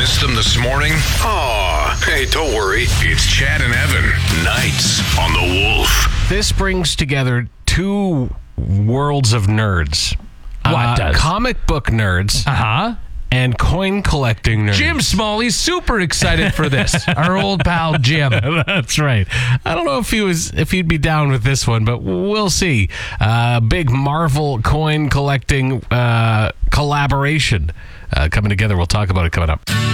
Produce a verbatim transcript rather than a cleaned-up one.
Missed them this morning? Aw, hey, don't worry. It's Chad and Evan. Nights on the Wolf. This brings together two worlds of nerds. What uh, does? Comic book nerds. Uh-huh. And coin collecting nerds. Jim Smalley's super excited for this. Our old pal Jim. That's right. I don't know if he was if he'd be down with this one, but we'll see. Uh, big Marvel coin collecting uh, collaboration uh, coming together. We'll talk about it coming up.